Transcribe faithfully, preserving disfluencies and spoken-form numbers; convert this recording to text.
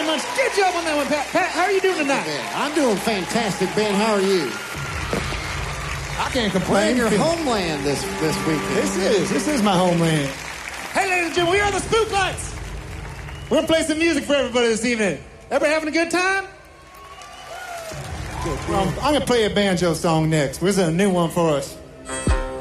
very much. Good job on that one, Pat. Pat, how are you doing tonight? I'm doing fantastic, Ben. How are you? I can't We're complain. in your homeland this, this weekend. This is. This is my homeland. Hey, ladies and gentlemen, we are the Spook Lights. We're going to play some music for everybody this evening. Everybody having a good time? Good, um, I'm going to play a banjo song next. This is a new one for us.